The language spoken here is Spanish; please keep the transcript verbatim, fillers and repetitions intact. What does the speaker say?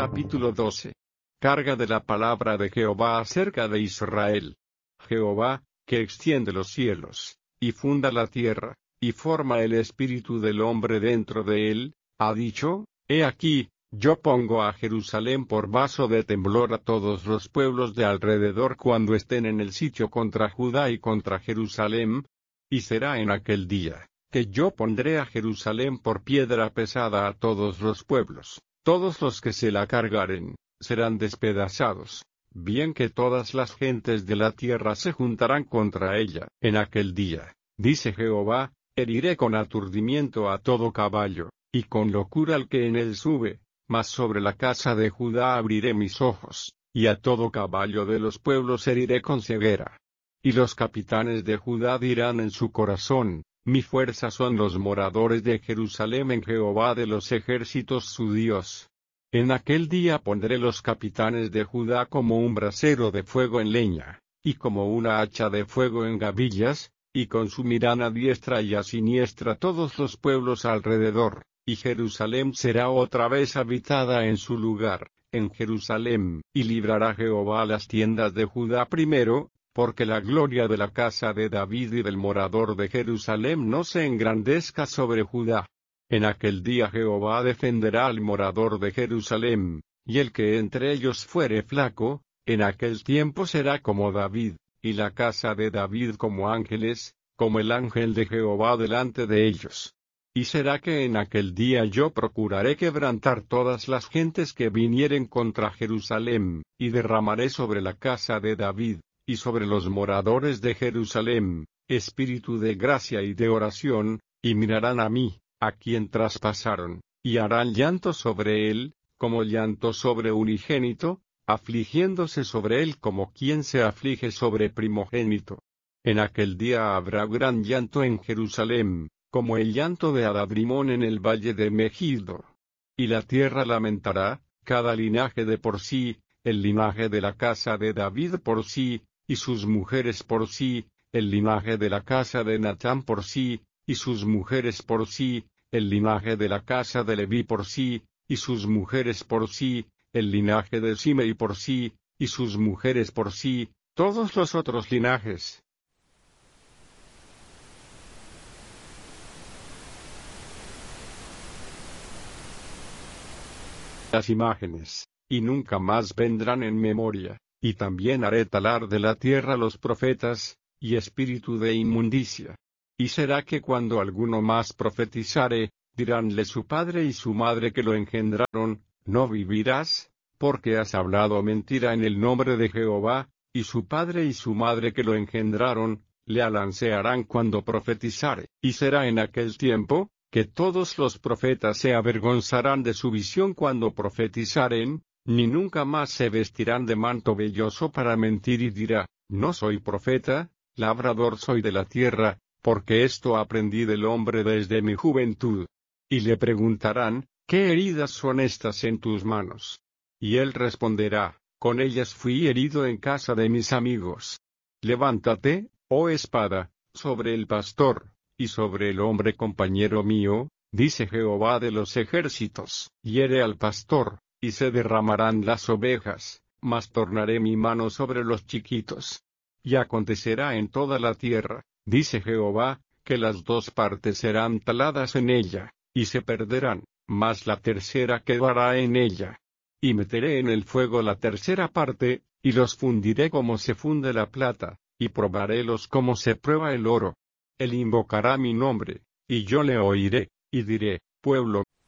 Capítulo doce. Carga de la palabra de Jehová acerca de Israel. Jehová, que extiende los cielos, y funda la tierra, y forma el espíritu del hombre dentro de él, ha dicho: He aquí, yo pongo a Jerusalén por vaso de temblor a todos los pueblos de alrededor cuando estén en el sitio contra Judá y contra Jerusalén. Y será en aquel día, que yo pondré a Jerusalén por piedra pesada a todos los pueblos, todos los que se la cargaren, serán despedazados, bien que todas las gentes de la tierra se juntarán contra ella. En aquel día, dice Jehová, heriré con aturdimiento a todo caballo, y con locura al que en él sube, mas sobre la casa de Judá abriré mis ojos, y a todo caballo de los pueblos heriré con ceguera. Y los capitanes de Judá dirán en su corazón: Mi fuerza son los moradores de Jerusalén en Jehová de los ejércitos su Dios. En aquel día pondré los capitanes de Judá como un brasero de fuego en leña, y como una hacha de fuego en gavillas, y consumirán a diestra y a siniestra todos los pueblos alrededor, y Jerusalén será otra vez habitada en su lugar, en Jerusalén, y librará Jehová las tiendas de Judá primero, porque la gloria de la casa de David y del morador de Jerusalén no se engrandezca sobre Judá. En aquel día Jehová defenderá al morador de Jerusalén, y el que entre ellos fuere flaco, en aquel tiempo será como David, y la casa de David como ángeles, como el ángel de Jehová delante de ellos. Y será que en aquel día yo procuraré quebrantar todas las gentes que vinieren contra Jerusalén, y derramaré sobre la casa de David, y sobre los moradores de Jerusalén, espíritu de gracia y de oración, y mirarán a mí, a quien traspasaron, y harán llanto sobre él, como llanto sobre unigénito, afligiéndose sobre él como quien se aflige sobre primogénito. En aquel día habrá gran llanto en Jerusalén, como el llanto de Adadrimón en el valle de Megiddo. Y la tierra lamentará, cada linaje de por sí, el linaje de la casa de David por sí, y sus mujeres por sí, el linaje de la casa de Natán por sí, y sus mujeres por sí, el linaje de la casa de Leví por sí, y sus mujeres por sí, el linaje de Simei por sí, y sus mujeres por sí, todos los otros linajes. Las imágenes, y nunca más vendrán en memoria. Y también haré talar de la tierra los profetas, y espíritu de inmundicia. Y será que cuando alguno más profetizare, diránle su padre y su madre que lo engendraron: No vivirás, porque has hablado mentira en el nombre de Jehová, y su padre y su madre que lo engendraron, le alancearán cuando profetizare. Y será en aquel tiempo, que todos los profetas se avergonzarán de su visión cuando profetizaren, ni nunca más se vestirán de manto velloso para mentir y dirá: No soy profeta, labrador soy de la tierra, porque esto aprendí del hombre desde mi juventud. Y le preguntarán: ¿Qué heridas son estas en tus manos? Y él responderá: Con ellas fui herido en casa de mis amigos. Levántate, oh espada, sobre el pastor, y sobre el hombre compañero mío, dice Jehová de los ejércitos. Hiere al pastor, y se derramarán las ovejas, mas tornaré mi mano sobre los chiquitos. Y acontecerá en toda la tierra, dice Jehová, que las dos partes serán taladas en ella, y se perderán, mas la tercera quedará en ella. Y meteré en el fuego la tercera parte, y los fundiré como se funde la plata, y probarélos como se prueba el oro. Él invocará mi nombre, y yo le oiré, y diré: Pueblo